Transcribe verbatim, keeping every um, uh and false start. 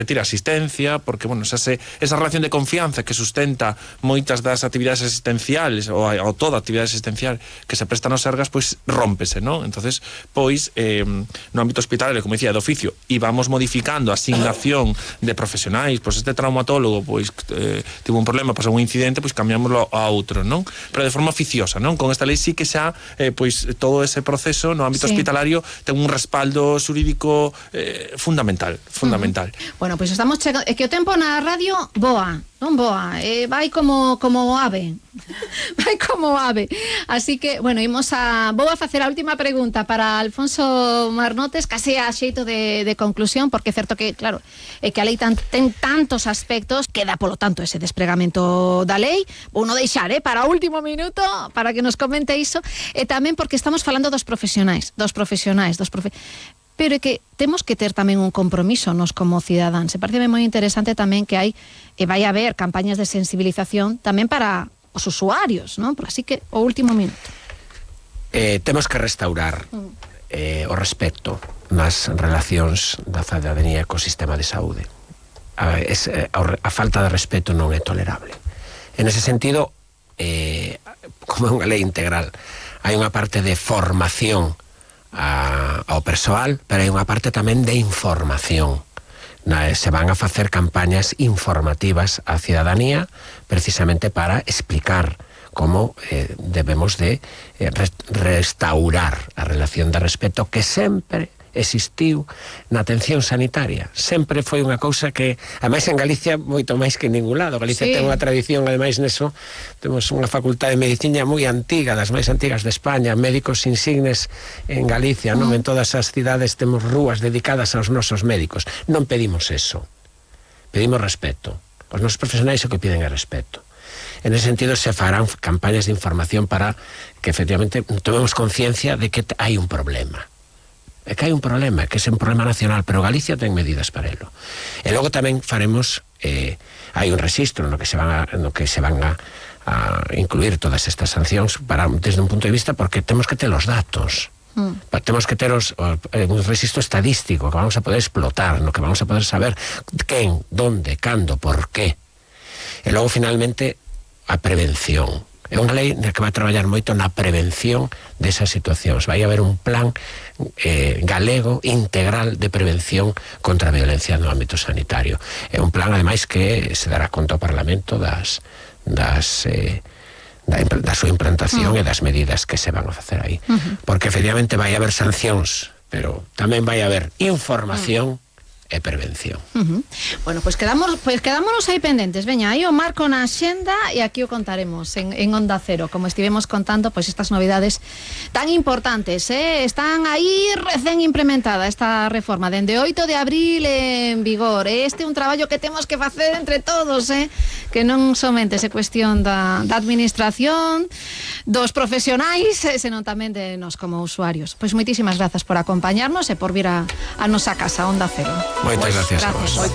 repetir asistencia, porque, bueno, esa, esa relación de confianza que sustenta moitas das actividades asistenciales ou, ou toda actividade asistencial que se presta nos Sergas, pois rómpese, non? Entonces, pois, eh, no ámbito hospitalario, como dicía, de oficio, e vamos modificando a asignación de profesionais, pois este traumatólogo, pois, eh, tivo un problema, pasou un incidente, pois cambiámoslo a outro, non? Pero de forma oficiosa, non? Con esta lei sí que xa, eh, pois, todo ese proceso no ámbito sí. hospitalario ten un respaldo xurídico eh, fundamental, fundamental. Uh-huh. Bueno, pois pues estamos chegando, é que o tempo na radio voa, non voa, eh, vai como como ave. Vai como ave. Así que, bueno, imos a vou a facer a última pregunta para Alfonso Marnotes, case a xeito de, de conclusión, porque é certo que, claro, é que a lei tan, ten tantos aspectos, queda polo tanto ese despregamento da lei. Vou non deixar, eh, para o último minuto para que nos comente iso, e tamén porque estamos falando dos profesionais, dos profesionais, dos profe... pero é que temos que ter tamén un compromiso nos como cidadáns. Se parece moi interesante tamén que hai e vai haber campañas de sensibilización tamén para os usuarios, non? Así que o último minuto. Eh, temos que restaurar eh, o respecto nas relacións da cidadanía co sistema de saúde. A, es, a falta de respeto non é tolerable. En ese sentido, eh, como é unha lei integral, hai unha parte de formación A, ao persoal, pero hai unha parte tamén de información. Na, se van a facer campañas informativas á cidadanía precisamente para explicar como eh, debemos de eh, restaurar a relación de respeto que sempre existiu na atención sanitaria. Sempre foi unha cousa que, ademais en Galicia, moito máis que en ningún lado. Galicia sí. ten unha tradición, ademais neso, temos unha facultade de medicina moi antiga, das máis antigas de España, médicos insignes en Galicia, non? Mm. En todas as cidades temos rúas dedicadas aos nosos médicos. Non pedimos eso. Pedimos respeto. Os nosos profesionais o que piden é respeto. En ese sentido se farán campañas de información para que efectivamente tomemos conciencia de que hai un problema. É que hai un problema, que é un problema nacional, pero Galicia ten medidas para ello. E logo tamén faremos, eh, hai un registro no que se van a, no que se van a, a incluir todas estas sancións para, desde un punto de vista, porque temos que ter os datos. Mm. Temos que ter os, o, un registro estadístico que vamos a poder explotar, no que vamos a poder saber quen, donde, cando, por qué. E logo, finalmente, a prevención. É unha lei que vai traballar moito na prevención desas situacións. Vai haber un plan eh, galego integral de prevención contra a violencia no ámbito sanitario. É un plan, ademais, que se dará conta ao Parlamento das, das, eh, da, da súa implantación uh-huh. e das medidas que se van a facer aí. Uh-huh. Porque, efectivamente, vai haber sancións, pero tamén vai haber información uh-huh. e prevención. Uh-huh. Bueno, pois pues quedamos, pues quedámonos aí pendentes. Veña, aí o marco na xenda e aquí o contaremos en, en Onda Cero, como estivemos contando, pois pues estas novidades tan importantes, eh? Están aí recén implementada esta reforma, dende oito de abril en vigor. Este é un traballo que temos que facer entre todos, eh? Que non somente se cuestión da, da administración, dos profesionais, senón tamén de nós como usuarios. Pois pues moitísimas grazas por acompañarnos e por vir a, a nosa casa, Onda Cero. Moitas gracias, gracias a vos.